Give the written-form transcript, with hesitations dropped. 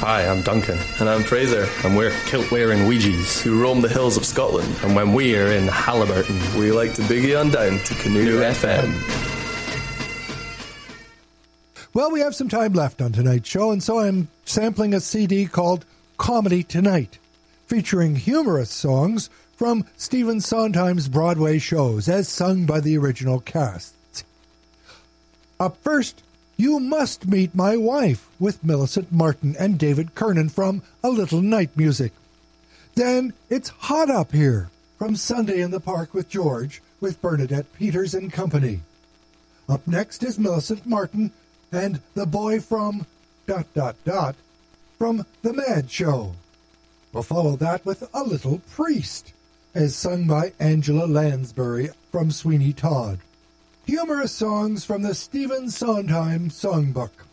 Hi, I'm Duncan. And I'm Fraser. And we're kilt-wearing Ouija's who roam the hills of Scotland. And when we're in Halliburton, we like to boogie on down to Canoe FM. Well, we have some time left on tonight's show, and so I'm sampling a CD called Comedy Tonight, featuring humorous songs from Stephen Sondheim's Broadway shows, as sung by the original cast. Up first, You Must Meet My Wife, with Millicent Martin and David Kernan from A Little Night Music. Then It's Hot Up Here, from Sunday in the Park with George, with Bernadette Peters and company. Up next is Millicent Martin and The Boy from ... from The Mad Show. We'll follow that with A Little Priest, as sung by Angela Lansbury from Sweeney Todd. Humorous songs from the Stephen Sondheim Songbook.